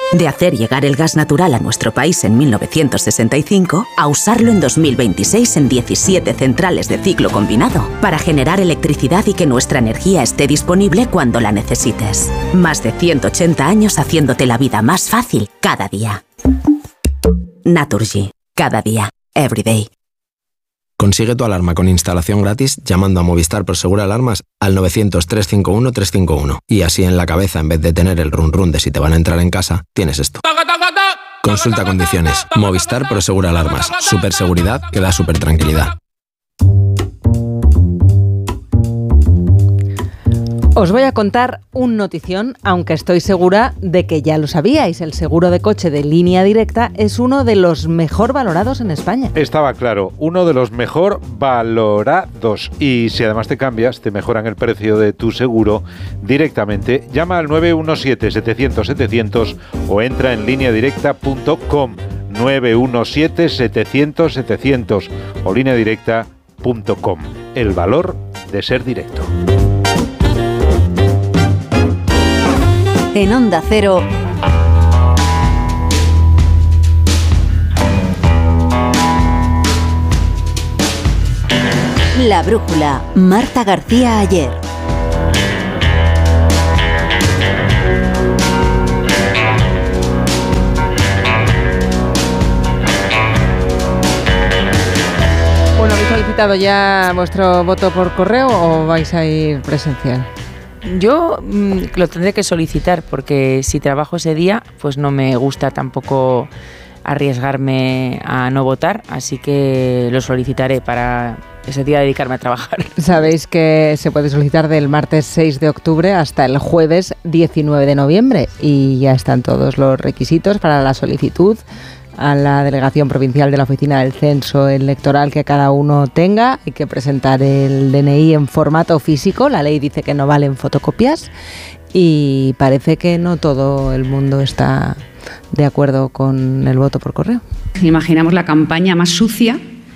De hacer llegar el gas natural a nuestro país en 1965 a usarlo en 2026 en 17 centrales de ciclo combinado para generar electricidad y que nuestra energía esté disponible cuando la necesites. Más de 180 años haciéndote la vida más fácil cada día. Naturgy. Cada día. Every day. Consigue tu alarma con instalación gratis llamando a Movistar Prosegur Alarmas al 900-351-351. Y así en la cabeza, en vez de tener el run run de si te van a entrar en casa, tienes esto. Consulta condiciones. Movistar Prosegur Alarmas. Super seguridad que da super tranquilidad. Os voy a contar un notición, aunque estoy segura de que ya lo sabíais. El seguro de coche de Línea Directa es uno de los mejor valorados en España. Estaba claro, uno de los mejor valorados. Y si además te cambias, te mejoran el precio de tu seguro directamente. Llama al 917-700-700 o entra en lineadirecta.com. 917-700-700 o lineadirecta.com. El valor de ser directo. En Onda Cero, La Brújula, Marta García Ayer. Bueno, ¿habéis solicitado ya vuestro voto por correo o vais a ir presencial? Yo lo tendré que solicitar porque si trabajo ese día, pues no me gusta tampoco arriesgarme a no votar, así que lo solicitaré para ese día dedicarme a trabajar. Sabéis que se puede solicitar del martes 6 de octubre hasta el jueves 19 de noviembre y ya están todos los requisitos para la solicitud a la delegación provincial de la Oficina del Censo Electoral que cada uno tenga. Hay que presentar el DNI en formato físico. La ley dice que no valen fotocopias y parece que no todo el mundo está de acuerdo con el voto por correo. Imaginamos la campaña más sucia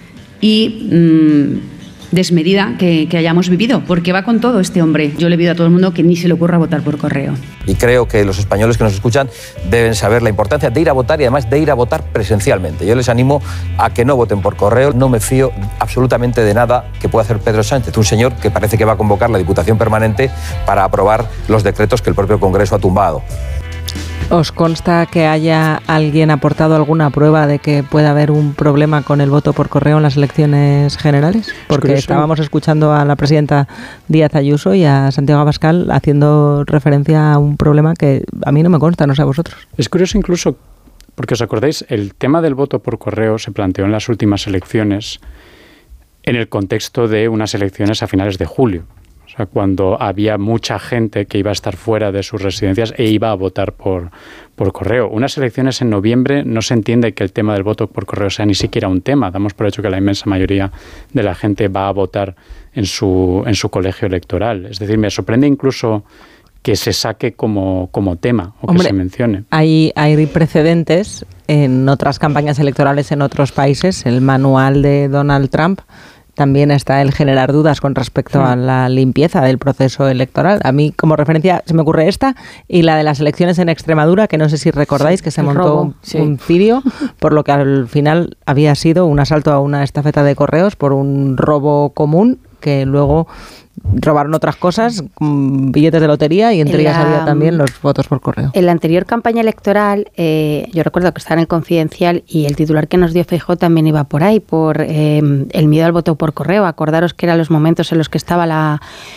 y desmedida que hayamos vivido, porque va con todo este hombre. Yo le pido a todo el mundo que ni se le ocurra votar por correo. Y creo que los españoles que nos escuchan deben saber la importancia de ir a votar y además de ir a votar presencialmente. Yo les animo a que no voten por correo. No me fío absolutamente de nada que pueda hacer Pedro Sánchez, un señor que parece que va a convocar la Diputación Permanente para aprobar los decretos que el propio Congreso ha tumbado. ¿Os consta que haya alguien aportado alguna prueba de que pueda haber un problema con el voto por correo en las elecciones generales? Porque estábamos escuchando a la presidenta Díaz Ayuso y a Santiago Abascal haciendo referencia a un problema que a mí no me consta, no sé a vosotros. Es curioso incluso porque, ¿os acordáis? El tema del voto por correo se planteó en las últimas elecciones en el contexto de unas elecciones a finales de julio. O sea, cuando había mucha gente que iba a estar fuera de sus residencias e iba a votar por correo. Unas elecciones en noviembre no se entiende que el tema del voto por correo sea ni siquiera un tema. Damos por hecho que la inmensa mayoría de la gente va a votar en su colegio electoral. Es decir, me sorprende incluso que se saque como tema o que se mencione. Hay precedentes en otras campañas electorales en otros países. El manual de Donald Trump también está el generar dudas con respecto a la limpieza del proceso electoral. A mí, como referencia, se me ocurre esta y la de las elecciones en Extremadura, que no sé si recordáis, que se montó un vídeo, por lo que al final había sido un asalto a una estafeta de correos por un robo común, que luego robaron otras cosas, billetes de lotería, y entre ellas había también los votos por correo. En la anterior campaña electoral, yo recuerdo que estaba en el Confidencial y el titular que nos dio Feijóo también iba por ahí, por el miedo al voto por correo. Acordaros que eran los momentos en los que estaba la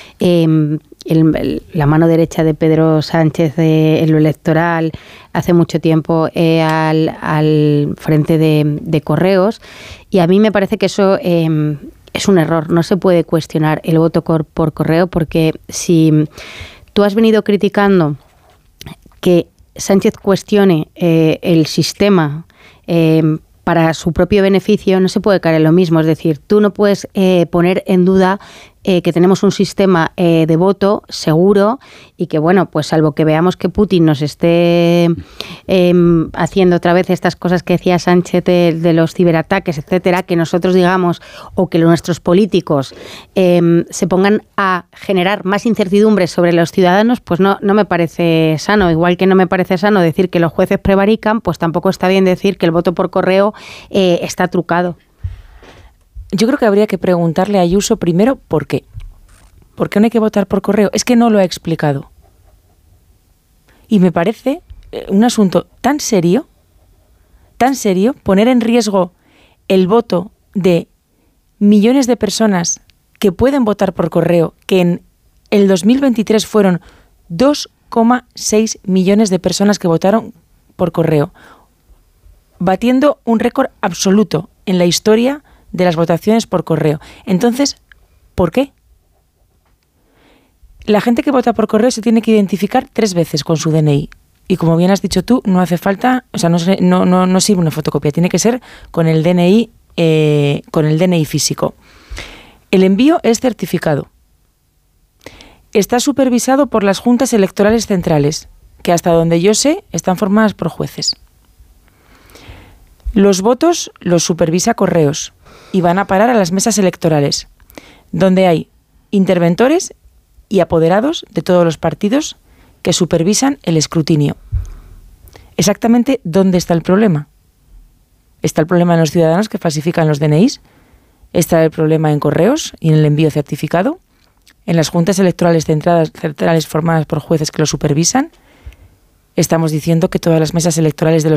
mano derecha de Pedro Sánchez en lo electoral hace mucho tiempo al frente de correos, y a mí me parece que eso es un error. No se puede cuestionar el voto por correo, porque si tú has venido criticando que Sánchez cuestione el sistema para su propio beneficio, no se puede caer en lo mismo. Es decir, tú no puedes poner en duda que tenemos un sistema de voto seguro y que, bueno, pues salvo que veamos que Putin nos esté haciendo otra vez estas cosas que decía Sánchez de los ciberataques, etcétera, que nosotros digamos, o que nuestros políticos se pongan a generar más incertidumbre sobre los ciudadanos, pues no me parece sano. Igual que no me parece sano decir que los jueces prevarican, pues tampoco está bien decir que el voto por correo está trucado. Yo creo que habría que preguntarle a Ayuso primero por qué. ¿Por qué no hay que votar por correo? Es que no lo ha explicado. Y me parece un asunto tan serio, poner en riesgo el voto de millones de personas que pueden votar por correo, que en el 2023 fueron 2,6 millones de personas que votaron por correo, batiendo un récord absoluto en la historia de las votaciones por correo. Entonces, ¿por qué? La gente que vota por correo se tiene que identificar 3 veces con su DNI. Y como bien has dicho tú, no hace falta, o sea, no sirve una fotocopia, tiene que ser con el DNI físico. El envío es certificado. Está supervisado por las juntas electorales centrales, que hasta donde yo sé están formadas por jueces. Los votos los supervisa Correos y van a parar a las mesas electorales, donde hay interventores y apoderados de todos los partidos que supervisan el escrutinio. Exactamente ¿dónde está el problema? ¿Está el problema en los ciudadanos que falsifican los DNIs? ¿Está el problema en Correos y en el envío certificado? ¿En las juntas electorales centrales formadas por jueces que lo supervisan? Estamos diciendo que todas las mesas electorales de los